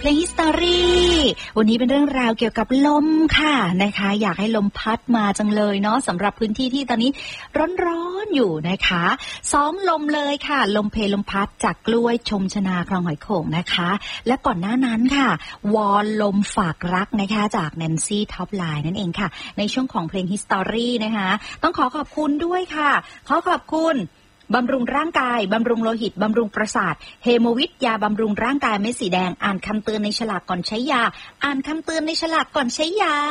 เพลง History วันนี้เป็นเรื่องราวเกี่ยวกับลมค่ะนะคะอยากให้ลมพัดมาจังเลยเนาะสำหรับพื้นที่ที่ตอนนี้ร้อนๆอยู่นะคะซ้อมลมเลยค่ะลมเพลลมพัดจากกล้วยชมชนาคลองหอยโข่งนะคะและก่อนหน้านั้นค่ะวอนลมฝากรักนะคะจากแนนซี่ท็อปไลน์นั่นเองค่ะในช่วงของเพลง History นะคะต้องขอบคุณด้วยค่ะขอบคุณบำรุงร่างกายบำรุงโลหิตบำรุงประสาทเฮโมวิทยาบำรุงร่างกายเม็ดสีแดงอ่านคำเตือนในฉลากก่อนใช้ยาอ่านคำเตือนในฉลากก่อนใช้ยา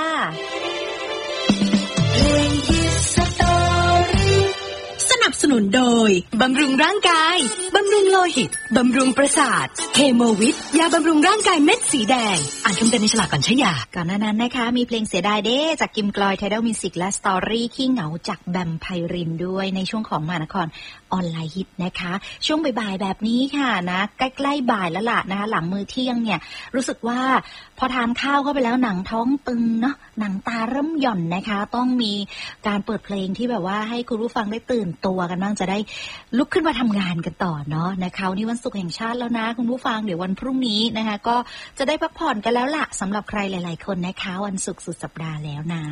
สนับสนุนโดยบำรุงร่างกายบำรุงโลหิตบำรุงประสาทเฮโมวิทยาบำรุงร่างกายเม็ดสีแดงอ่านคำเตือนในฉลากก่อนใช้ยาก่อนหน้านั้นนะคะมีเพลงเสียดายเด้จากกิมกลอยไทดอลมิวสิกและสตอรี่ขี้เหงาจากแบมไพรินด้วยในช่วงของมหานครออนไลน์ฮิตนะคะช่วงบ่ายๆแบบนี้ค่ะนะใกล้ๆบ่ายแล้วล่ะนะคะหลังมื้อเที่ยงเนี่ยรู้สึกว่าพอทานข้าวเข้าไปแล้วหนังท้องตึงเนาะหนังตาเริ่มหย่อนนะคะต้องมีการเปิดเพลงที่แบบว่าให้คุณผู้ฟังได้ตื่นตัวกันบ้างจะได้ลุกขึ้นมาทำงานกันต่อเนาะนะคะวันนี้วันศุกร์แห่งชาติแล้วนะคุณผู้ฟังเดี๋ยววันพรุ่งนี้นะคะก็จะได้พักผ่อนกันแล้วล่ะสำหรับใครหลายๆคนนะคะวันศุกร์สุดสัปดาห์แล้วนะ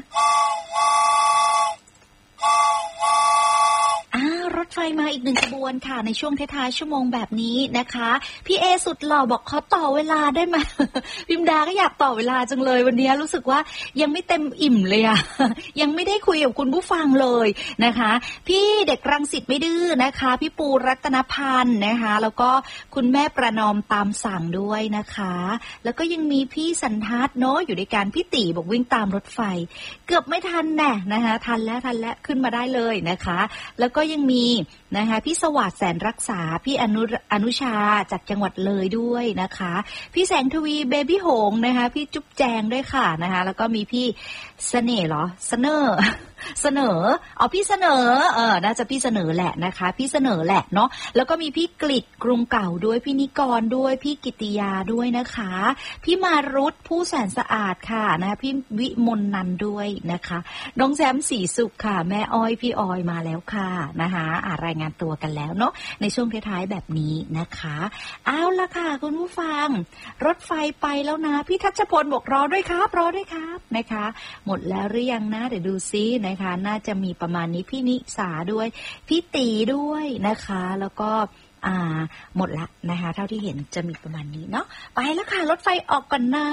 รถไฟมาอีกหนึ่งขบวนค่ะในช่วงท้ายๆชั่วโมงแบบนี้นะคะพี่เอสุดหล่อบอกขอต่อเวลาได้ไหม พิมดาก็อยากต่อเวลาจังเลยวันนี้รู้สึกว่ายังไม่เต็มอิ่มเลยอะยังไม่ได้คุยกับคุณผู้ฟังเลยนะคะพี่เด็กรังสิตไม่ดื้อนะคะพี่ปูรัตนพันธ์นะคะแล้วก็คุณแม่ประนอมตามสั่งด้วยนะคะแล้วก็ยังมีพี่สันทัศน์เนาะอยู่ในการพี่ตีบอกวิ่งตามรถไฟเกือบไม่ทันแน่นะคะทันแล้วขึ้นมาได้เลยนะคะแล้วก็ยังมีนะคะพี่สวัสดิ์แสนรักษาพี่อนุชาจากจังหวัดเลยด้วยนะคะพี่แสงทวีเบบี้หงนะคะพี่จุ๊บแจงด้วยค่ะนะคะแล้วก็มีพี่เสน่ห์เหรอเสนอเอาพี่เสนอน่าจะพี่เสนอแหละนะคะพี่เสนอแหละเนาะแล้วก็มีพี่กฤษกรุงเก่าด้วยพี่นิกรด้วยพี่กิติยาด้วยนะคะพี่มารุตผู้แสนสะอาดค่ะนะพี่วิมลนันด้วยนะคะน้องแซมสีสุขค่ะแม่อ้อยพี่ออยมาแล้วค่ะนะคะรายงานตัวกันแล้วเนาะในช่วงท้ายๆแบบนี้นะคะเอาละค่ะคุณผู้ฟังรถไฟไปแล้วนะพี่ทัชพลบอกรอด้วยครับนะคะหมดแล้วหรือยังนะเดี๋ยวดูซินะคะน่าจะมีประมาณนี้พี่นิสาด้วยพี่ตีด้วยนะคะแล้วก็หมดละนะคะเท่าที่เห็นจะมีประมาณนี้เนาะไปแล้วค่ะรถไฟออกก่อนนะ